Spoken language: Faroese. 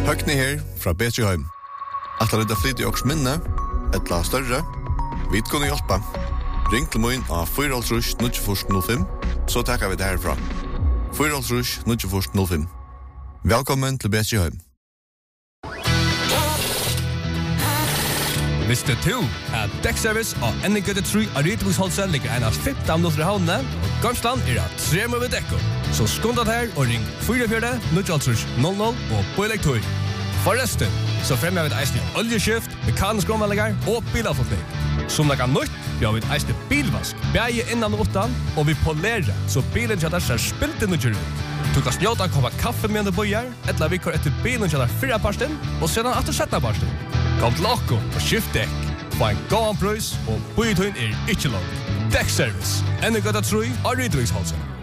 Høgni her fra Betriheim. At det er flyt i åks minne, et la større, vi kunne hjelpe. Ring til min av 4-0-9-05, så takker vi det herfra. 4-0-9-05. Velkommen til Betriheim. Visste du at dekkservice og NG3 Aritibusholse ligger en av 15 minutter i havnene, og Gamsland at 3 med dekko. Så skundet her og ring 44-9-00 og Bøylektor. Forresten, så fremmer vi et eisende oljeskift, mekanisk omvallinger og bilavforkning. Som det kan nytt, vi har vi et eisende bilvask, bæge innan og utan, og vi polerer, så bilen kjøtter ser spilt inn og kjører ut. Du kan snjåta komme kaffe med en bøyer, eller vi kår etter bilen kjøtter 4 parsten, og sedan etter 17 parsten. Kom til okko og skift dekk. Få en gåan prøys, og bøytøyen ikke langt. Dekkservice. NG3 Aritibusholse.